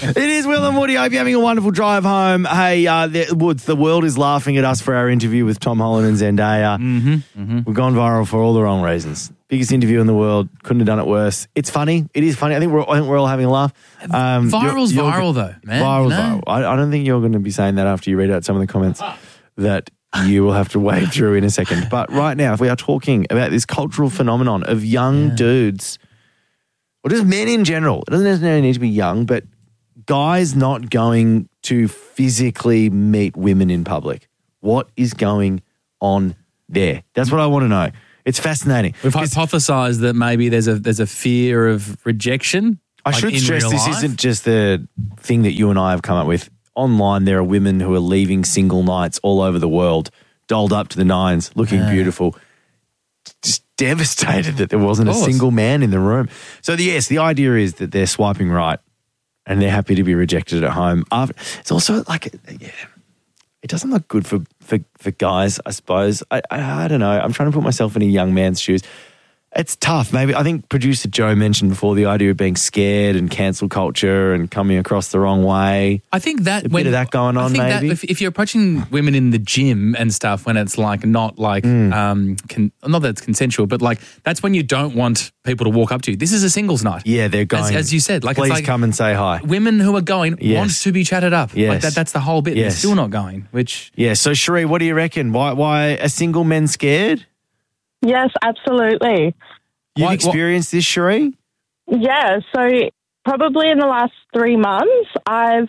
It is Will and Woody. I hope you're having a wonderful drive home. Hey, Woods, the world is laughing at us for our interview with Tom Holland and Zendaya. We've gone viral for all the wrong reasons. Biggest interview in the world. Couldn't have done it worse. It's funny. It is funny. I think we're all having a laugh. Viral's viral though, man. Viral's viral. I don't think you're going to be saying that after you read out some of the comments that you will have to wade through in a second. But right now, we are talking about this cultural phenomenon of young dudes, or just men in general. It doesn't necessarily need to be young, but guys not going to physically meet women in public. What is going on there? That's what I want to know. It's fascinating. We've hypothesised that maybe there's a fear of rejection. I should stress this isn't just the thing that you and I have come up with. Online, there are women who are leaving single nights all over the world, dolled up to the nines, looking beautiful, just devastated that there wasn't a single man in the room. So, yes, the idea is that they're swiping right and they're happy to be rejected at home. It's also like, it doesn't look good for guys, I suppose. I don't know. I'm trying to put myself in a young man's shoes. It's tough. Maybe I think producer Joe mentioned before the idea of being scared and cancel culture and coming across the wrong way. I think that a bit of that going on. Maybe that if you're approaching women in the gym and stuff, when it's like not like not that it's consensual, but like that's when you don't want people to walk up to you. This is a singles night. Yeah, they're going. As you said, like please it's like, come and say hi. Women who are going want to be chatted up. Yes. Like that's the whole bit. They're still not going. Which So Cherie, what do you reckon? Why are single men scared? Yes, absolutely. You've experienced this, Cherie? Yeah, so probably in the last 3 months, I've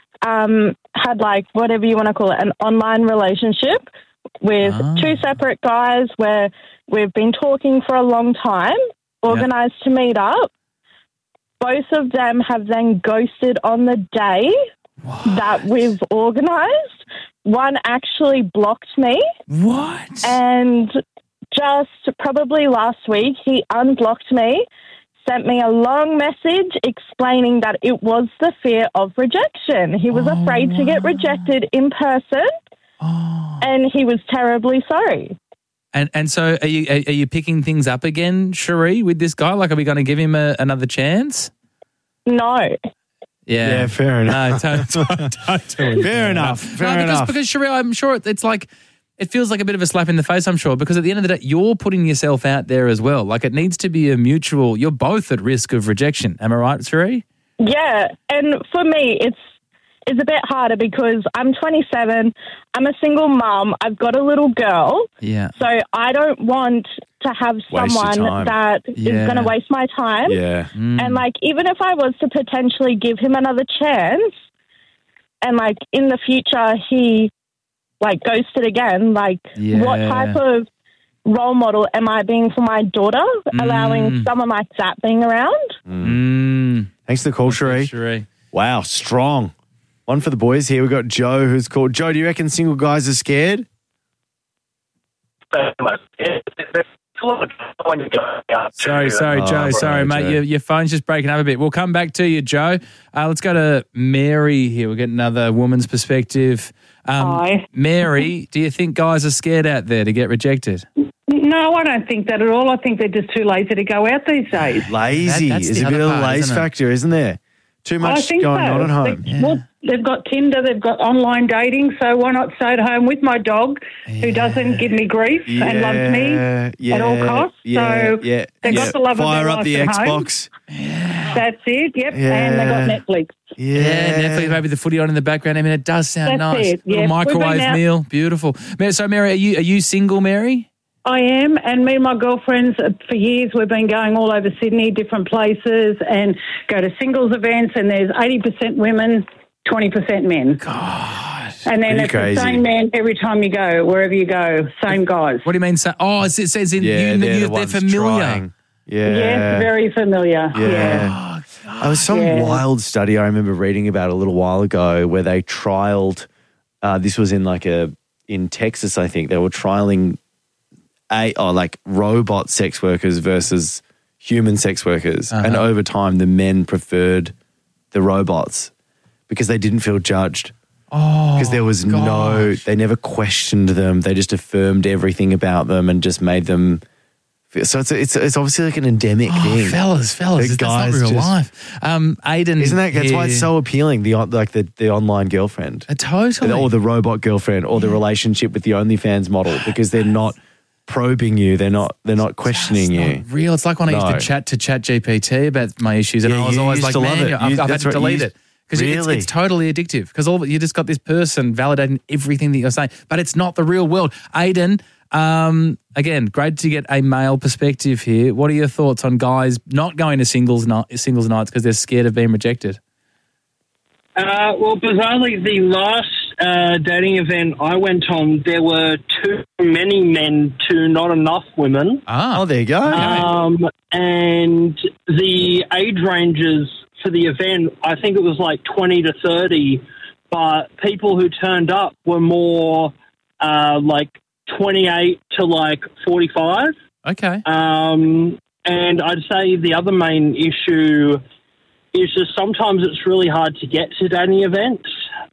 had like whatever you want to call it, an online relationship with two separate guys where we've been talking for a long time, organised to meet up. Both of them have then ghosted on the day that we've organised. One actually blocked me. What? And just probably last week, he unblocked me, sent me a long message explaining that it was the fear of rejection. He was afraid to get rejected in person, and he was terribly sorry. And so are you picking things up again, Cherie, with this guy? Like, are we going to give him another chance? No. Yeah, fair enough. No, totally. Fair enough. Because Cherie, I'm sure it's like, it feels like a bit of a slap in the face, I'm sure, because at the end of the day, you're putting yourself out there as well. Like, it needs to be a mutual, you're both at risk of rejection. Am I right, Cherie? Yeah, and for me, it's a bit harder because I'm 27, I'm a single mum, I've got a little girl, so I don't want to have someone that is going to waste my time. Yeah. And, like, even if I was to potentially give him another chance and, like, in the future he like ghosted again, like what type of role model am I being for my daughter, allowing someone like that being around? Thanks for the call, Cherie. Wow, strong. One for the boys here. We've got Joe who's called. Joe, do you reckon single guys are scared? Sorry, Joe. Sorry, mate. Joe. Your phone's just breaking up a bit. We'll come back to you, Joe. Let's go to Mary here. We'll get another woman's perspective. Hi. Mary, do you think guys are scared out there to get rejected? No, I don't think that at all. I think they're just too lazy to go out these days. Lazy. There's a bit of a laze factor, isn't there? Too much going on at home. Well, they've got Tinder, they've got online dating, so why not stay at home with my dog who doesn't give me grief and loves me at all costs? So they've got the love Fire of up their the life at Xbox. That's it, and they got Netflix. Yeah, Netflix, maybe the footy on in the background. I mean, it does sound That's nice. it, Little microwave meal, beautiful. So, Mary, are you single, Mary? I am, and me and my girlfriends, for years, we've been going all over Sydney, different places, and go to singles events, and there's 80% women, 20% men. God. And then it's crazy. the same man every time you go, wherever you go, same guys. What do you mean? It says in they're familiar. Trying. Yeah. Yes, very familiar. Yeah. There was some wild study I remember reading about a little while ago where they trialed, this was in Texas, I think. They were trialing like robot sex workers versus human sex workers. And over time, the men preferred the robots because they didn't feel judged. Because there was they never questioned them. They just affirmed everything about them and just made them So it's obviously like an endemic thing. Fellas, that's not real life. Aiden, isn't that? That's why it's so appealing. The online girlfriend, totally, or the robot girlfriend, or the relationship with the OnlyFans model, because they're not probing you. They're not questioning you. Not real. It's like when I used to chat to ChatGPT about my issues, and I was always like, man, I've had to delete it. Because it's totally addictive. Because you just got this person validating everything that you're saying, but it's not the real world. Aiden, again, great to get a male perspective here. What are your thoughts on guys not going to singles nights because they're scared of being rejected? Well, bizarrely, the last dating event I went on, there were too many men to not enough women. Oh, there you go. And the age ranges for the event, I think it was like 20 to 30, but people who turned up were more like 28 to like 45. Okay. And I'd say the other main issue is just sometimes it's really hard to get to dating events.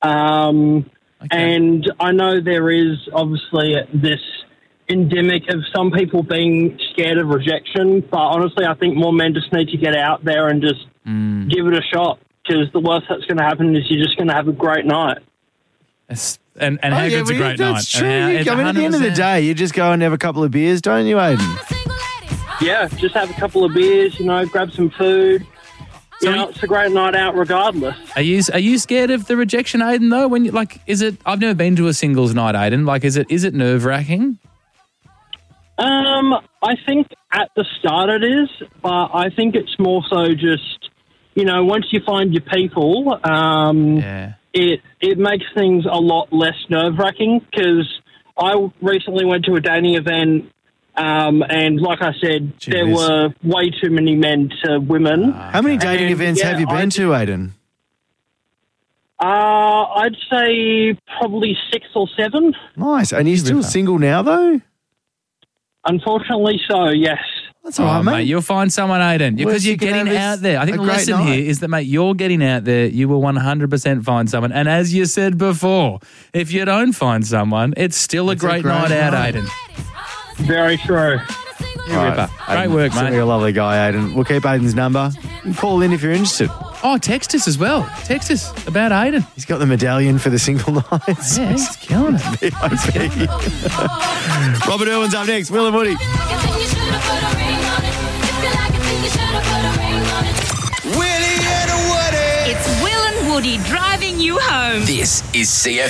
And I know there is obviously this endemic of some people being scared of rejection, but honestly I think more men just need to get out there and just give it a shot, because the worst that's going to happen is you're just going to have a great night. And how good's a great night? That's true. At the end of the day, you just go and have a couple of beers, don't you, Aiden? Yeah, just have a couple of beers, grab some food. It's a great night out regardless. Are you scared of the rejection, Aiden, though? When you is it? I've never been to a singles night, Aiden. Is it nerve-wracking? I think at the start it is, but I think it's more so just, once you find your people, it makes things a lot less nerve-wracking, because I recently went to a dating event, and like I said, there were way too many men to women. How many dating events have you been to, Aiden? I'd say probably 6 or 7. Nice. And you're still single now, though? Unfortunately so, yes. That's all right, mate. You'll find someone, Aiden, because you're getting out there. I think the lesson here is that, mate, you're getting out there. You will 100% find someone. And as you said before, if you don't find someone, it's still a great night out, Aiden. Very true. Ripper. Great work, mate. You're a lovely guy, Aiden. We'll keep Aiden's number. You can call in if you're interested. Oh, text us as well. Text us about Aiden. He's got the medallion for the single nights. Yeah, he's killing it. Robert Irwin's up next. Will and Woody. It's Will and Woody driving you home. This is CFM.